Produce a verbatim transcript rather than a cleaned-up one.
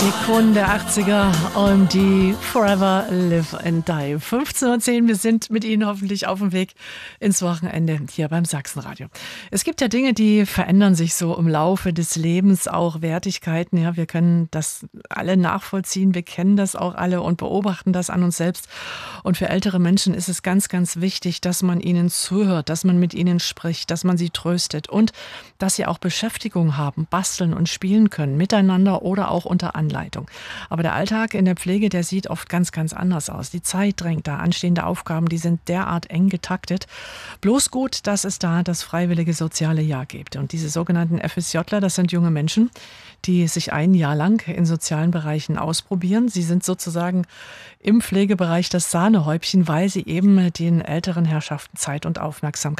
Ikonen der achtziger und die Forever Live and Die. fünfzehn Uhr zehn, wir sind mit Ihnen hoffentlich auf dem Weg ins Wochenende hier beim Sachsenradio. Es gibt ja Dinge, die verändern sich so im Laufe des Lebens, auch Wertigkeiten. Ja, wir können das alle nachvollziehen, wir kennen das auch alle und beobachten das an uns selbst. Und für ältere Menschen ist es ganz, ganz wichtig, dass man ihnen zuhört, dass man mit ihnen spricht, dass man sie tröstet und dass sie auch Beschäftigung haben, basteln und spielen können, miteinander oder auch unter Anleitung. Aber der Alltag in der Pflege, der sieht oft ganz, ganz anders aus. Die Zeit drängt da, anstehende Aufgaben, die sind derart eng getaktet. Bloß gut, dass es da das freiwillige soziale Jahr gibt. Und diese sogenannten FSJler, das sind junge Menschen, die sich ein Jahr lang in sozialen Bereichen ausprobieren. Sie sind sozusagen im Pflegebereich das Sahnehäubchen, weil sie eben den älteren Herrschaften Zeit und Aufmerksamkeit